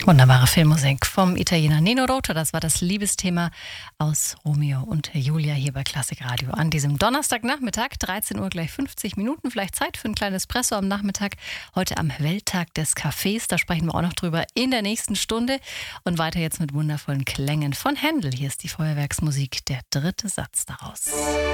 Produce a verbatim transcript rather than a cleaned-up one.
Wunderbare Filmmusik vom Italiener Nino Rota. Das war das Liebesthema aus Romeo und Julia hier bei Klassik Radio an diesem Donnerstagnachmittag, dreizehn Uhr gleich fünfzig Minuten. Vielleicht Zeit für ein kleines Espresso am Nachmittag. Heute am Welttag des Kaffees. Da sprechen wir auch noch drüber in der nächsten Stunde. Und weiter jetzt mit wundervollen Klängen von Händel. Hier ist die Feuerwerksmusik, der dritte Satz daraus.